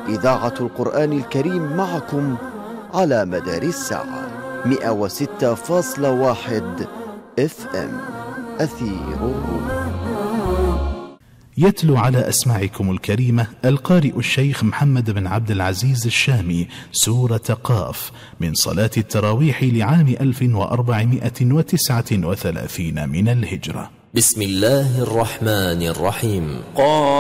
إذاعة القرآن الكريم معكم على مدار الساعة. 106.1 FM أثير الروح. يتلو على أسماعكم الكريمة القارئ الشيخ محمد بن عبد العزيز الشامي سورة قاف من صلاة التراويح لعام 1439 من الهجرة. بسم الله الرحمن الرحيم. قاف.